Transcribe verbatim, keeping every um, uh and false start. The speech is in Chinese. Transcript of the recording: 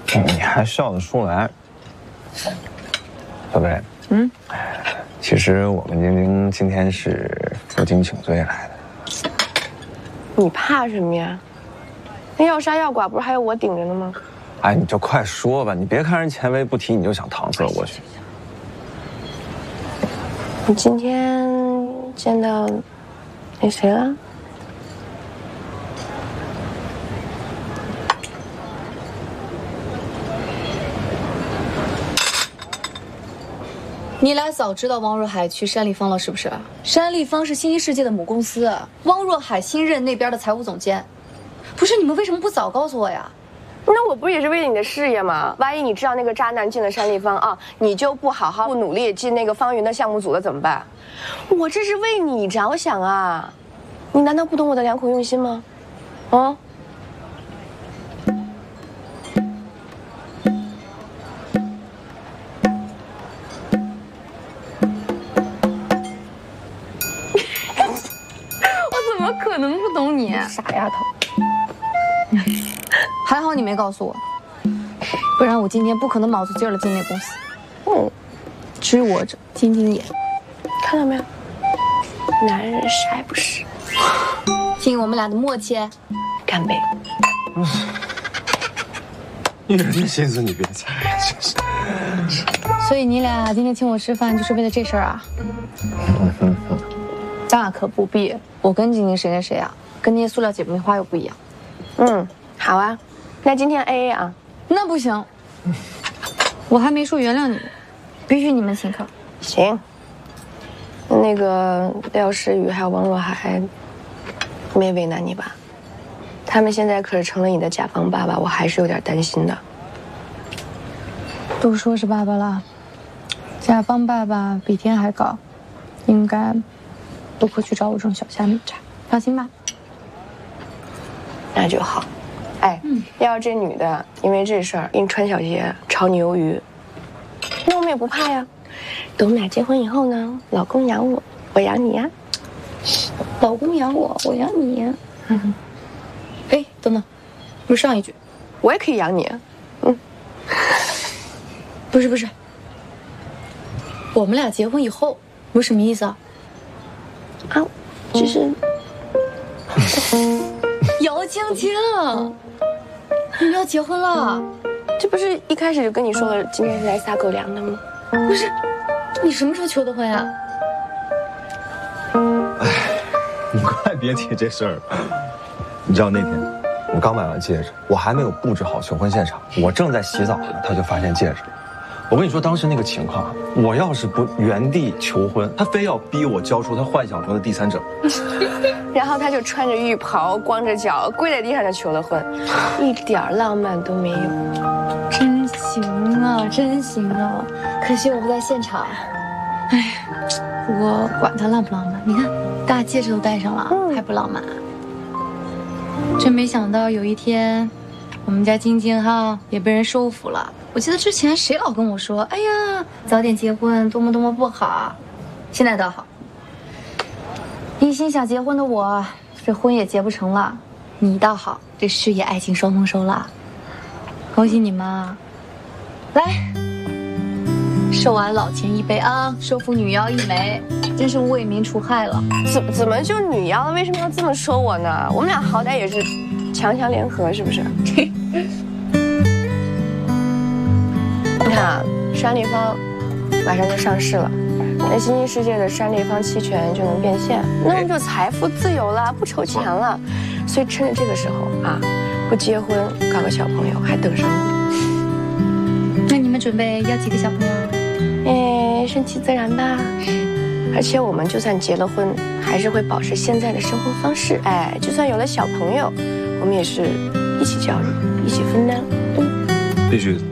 你还笑得出来？小贝， 嗯， 其实我们晶晶今天是负荆请罪来的。 你怕什么呀？那要杀要剐不是还有我顶着呢吗？ 哎，你就快说吧，你别看人前辈不提，你就想搪塞过去。 你今天见到那谁了？ 你俩早知道汪若海去山立方了是不是？山立方是新一世界的母公司，汪若海新任那边的财务总监。不是你们为什么不早告诉我呀？ 那我不是也是为了你的事业吗？万一你知道那个渣男进了山立方啊，你就不好好不努力进那个方云的项目组了怎么办？我这是为你着想啊！你难道不懂我的良苦用心吗？啊？ 我怎么可能不懂你？ 傻丫头！ 还好你没告诉我，不然我今天不可能卯足劲儿的进那公司。 嗯， 知我者晶晶也。 看到没有？男人啥也不是。 听我们俩的默契， 干杯！ 女人的心思你别猜，真是。 所以你俩今天请我吃饭就是为了这事儿啊？大可不必，我跟晶晶谁跟谁啊？跟那些塑料姐妹花又不一样。 嗯，好啊，那今天 A A 啊？ 那不行，我还没说原谅你们，必须你们请客。 行。那个廖诗雨还有王若海，没为难你吧？他们现在可是成了你的甲方爸爸，我还是有点担心的。 都说是爸爸了，甲方爸爸比天还高，应该不会去找我这种小虾米茬，放心吧。 那就好。哎，嗯、要是这女的因为这事儿给你穿小鞋炒你鱿鱼，那我们也不怕呀。等我们俩结婚以后呢，老公养我，我养你呀。 老公养我，我养你。嗯。哎，等等，不是上一句， 我也可以养你。嗯。 不是不是，我们俩结婚以后，不是什么意思啊？ 啊，就是。 姚青青，你们要结婚了？ 这不是一开始就跟你说了，今天是来撒狗粮的吗？ 不是，你什么时候求的婚呀？ 哎，你快别提这事儿了。你知道那天我刚买完戒指，我还没有布置好求婚现场，我正在洗澡呢，他就发现戒指。我跟你说，当时那个情况，我要是不原地求婚，他非要逼我交出他幻想中的第三者。 然后他就穿着浴袍，光着脚跪在地上就求了婚，一点浪漫都没有。 真行啊，真行啊！可惜我不在现场。哎，不过管他浪不浪漫，你看大戒指都戴上了，嗯、还不浪漫？真没想到有一天，我们家晶晶哈也被人收服了。我记得之前谁老跟我说，哎呀，早点结婚多么多么不好，现在倒好。一心想结婚的我，这婚也结不成了；你倒好，这事业爱情双丰收了。恭喜你们啊！来，受俺老钱一杯啊，收服女妖一枚，真是为民除害了。 怎怎么就女妖了？为什么要这么说我呢？我们俩好歹也是强强联合，是不是？你看啊，山立方马上就上市了，那新兴世界的山立方期权就能变现，那我们就财富自由了，不愁钱了。所以趁着这个时候啊，不结婚搞个小朋友还等什么？ 那你们准备要几个小朋友？ 哎，顺其自然吧。而且我们就算结了婚，还是会保持现在的生活方式。哎，就算有了小朋友，我们也是一起教育，一起分担。嗯， 必须的。